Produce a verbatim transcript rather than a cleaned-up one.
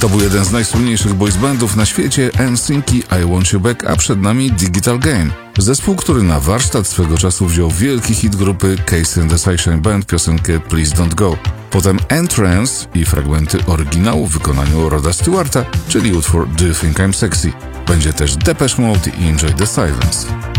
To był jeden z najsłynniejszych boys bandów na świecie, N Sync i I Want You Back, a przed nami Digital Game. Zespół, który na warsztat swego czasu wziął wielki hit grupy Casey and the Sunshine Band, piosenkę Please Don't Go. Potem Entrance i fragmenty oryginału w wykonaniu Roda Stewarta, czyli utwór Do You Think I'm Sexy. Będzie też Depeche Mode i Enjoy the Silence.